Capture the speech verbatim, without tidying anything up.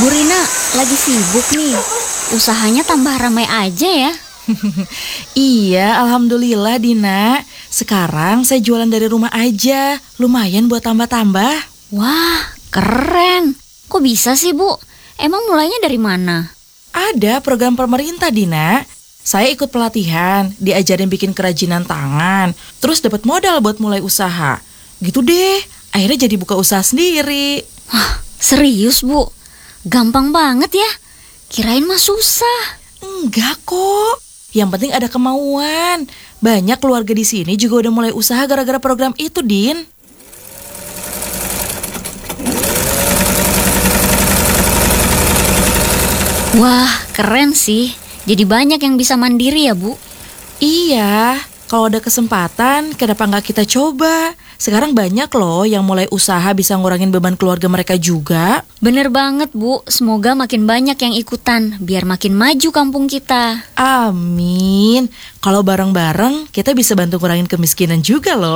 Bu Rina lagi sibuk nih. Usahanya tambah ramai aja ya. Iya, alhamdulillah Dina. Sekarang saya jualan dari rumah aja. Lumayan buat tambah-tambah. Wah, keren. Kok bisa sih, Bu? Emang mulainya dari mana? Ada program pemerintah, Dina. Saya ikut pelatihan, diajarin bikin kerajinan tangan, terus dapat modal buat mulai usaha. Gitu deh, akhirnya jadi buka usaha sendiri. Wah, serius, Bu? Gampang banget ya. Kirain mah susah. Enggak kok. Yang penting ada kemauan. Banyak keluarga di sini juga udah mulai usaha gara-gara program itu, Din. Wah, keren sih. Jadi banyak yang bisa mandiri ya, Bu? Iya, kalau ada kesempatan, kenapa nggak kita coba? Sekarang banyak loh yang mulai usaha bisa ngurangin beban keluarga mereka juga. Bener banget, Bu. Semoga makin banyak yang ikutan, biar makin maju kampung kita. Amin. Kalau bareng-bareng, kita bisa bantu ngurangin kemiskinan juga loh.